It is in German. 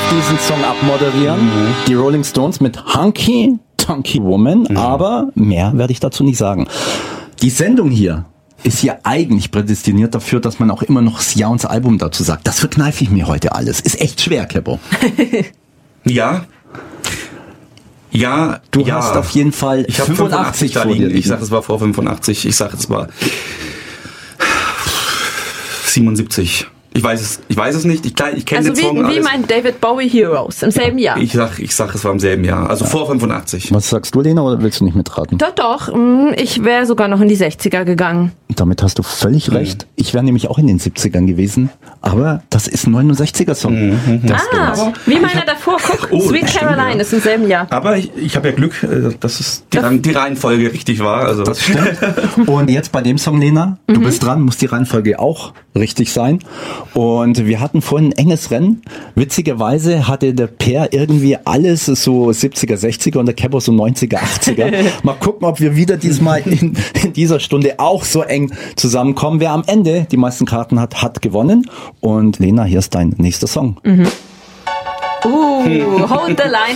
diesen Song abmoderieren. Die Rolling Stones mit Hunky Tonky Woman, aber mehr werde ich dazu nicht sagen. Die Sendung hier ist ja eigentlich prädestiniert dafür, dass man auch immer noch das Jahr und das Album dazu sagt. Das verkneife ich mir heute alles. Ist echt schwer, Keppo. Ja. Ja, du hast auf jeden Fall ich 85 da liegen. Ich sage, es war vor 85. Ich sage, es war 77. Ich weiß es nicht. Ich kenne den Song. Also wie mein David Bowie Heroes im selben Jahr. Ich sag, es war im selben Jahr. Also vor 85. Was sagst du, Lena, oder willst du nicht mitraten? Doch. Ich wäre sogar noch in die 60er gegangen. Damit hast du völlig recht. Ich wäre nämlich auch in den 70ern gewesen. Aber das ist ein 69er-Song. Wie meiner davor. Guck, Sweet Caroline ist im selben Jahr. Aber ich habe ja Glück, dass es die Reihenfolge richtig war. Also. Das stimmt. Und jetzt bei dem Song, Lena, du bist dran, muss die Reihenfolge auch richtig sein. Und wir hatten vorhin ein enges Rennen. Witzigerweise hatte der Per irgendwie alles so 70er, 60er und der Keppo so 90er, 80er. Mal gucken, ob wir wieder diesmal in dieser Stunde auch so eng zusammenkommen. Wer am Ende die meisten Karten hat gewonnen. Und Lena, hier ist dein nächster Song. Hold the Line